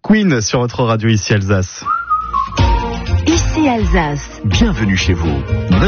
Queen sur votre radio ici Alsace. Ici Alsace. Bienvenue chez vous,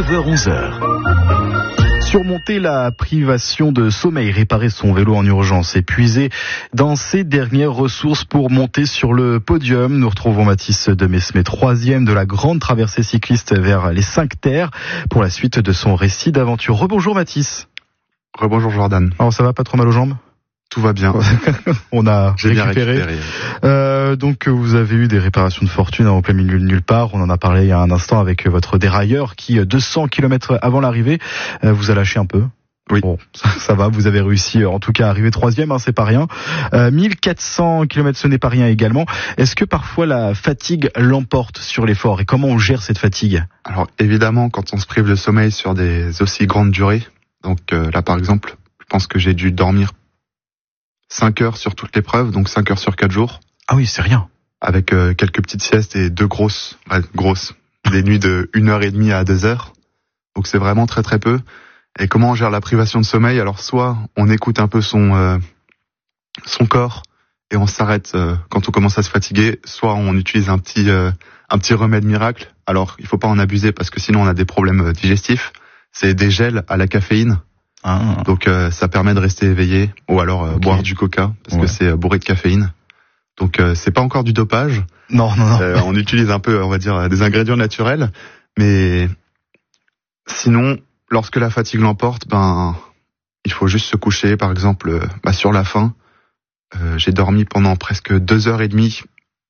9h-11h. Surmonter la privation de sommeil, réparer son vélo en urgence, épuisé dans ses dernières ressources pour monter sur le podium. Nous retrouvons Mathis de Mesmé, 3e de la grande traversée cycliste vers les 5 terres, pour la suite de son récit d'aventure. Rebonjour Mathis. Rebonjour Jordan. Alors ça va, pas trop mal aux jambes ? Tout va bien. On a J'ai récupéré. bien récupéré. Donc vous avez eu des réparations de fortune en plein milieu de nulle part. On en a parlé il y a un instant avec votre dérailleur qui, 200 km avant l'arrivée, vous a lâché un peu. Oui. Bon, ça va, vous avez réussi en tout cas à arriver 3e, c'est pas rien. 1400 km, ce n'est pas rien également. Est-ce que parfois la fatigue l'emporte sur l'effort et comment on gère cette fatigue ? Alors évidemment, quand on se prive de sommeil sur des aussi grandes durées, donc là par exemple, je pense que j'ai dû dormir 5 heures sur toute l'épreuve, donc 5 heures sur 4 jours. Ah oui, c'est rien. Avec quelques petites siestes et 2 grosses, des nuits de 1h30 à 2 heures. Donc c'est vraiment très très peu. Et comment on gère la privation de sommeil ? Alors soit on écoute un peu son corps et on s'arrête quand on commence à se fatiguer, soit on utilise un petit remède miracle. Alors il faut pas en abuser parce que sinon on a des problèmes digestifs. C'est des gels à la caféine. Ah. Donc ça permet de rester éveillé, ou alors boire du coca parce que c'est bourré de caféine. Donc c'est pas encore du dopage. Non. On utilise un peu, on va dire, des ingrédients naturels, mais sinon, lorsque la fatigue l'emporte, il faut juste se coucher. Par exemple, sur la fin, j'ai dormi pendant presque 2h30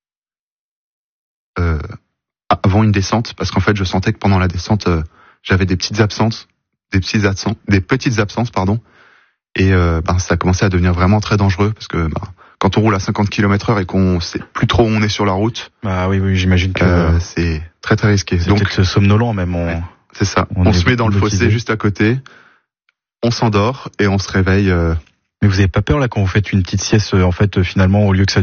avant une descente, parce qu'en fait, je sentais que pendant la descente, j'avais des petites absences, et ça commençait à devenir vraiment très dangereux, parce que quand on roule à 50 km/h et qu'on sait plus trop où on est sur la route, oui, j'imagine que c'est très très risqué. C'est donc peut-être somnolent même. Ouais, c'est ça. On se met dans le fossé juste à côté, on s'endort et on se réveille. Mais vous avez pas peur là quand vous faites une petite sieste, en fait, finalement, au lieu que ça